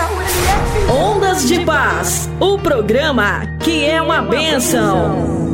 Ondas de Paz, o programa que é uma bênção.